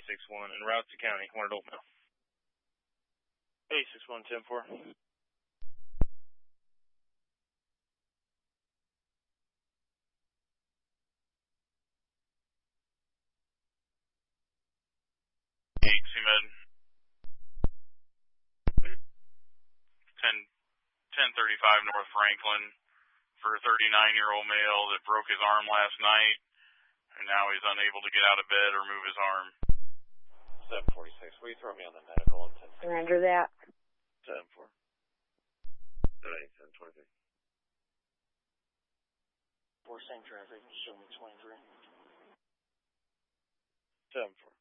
A61 en route to county. Wanted Old Mill. A61, 10-4. CMed 1035 North Franklin for a 39-year-old male that broke his arm last night, and now he's unable to get out of bed or move his arm. 746, will you throw me on the medical on 10? Roger that. 10-4. 10-23. 4 same traffic, show me 23. 10-4.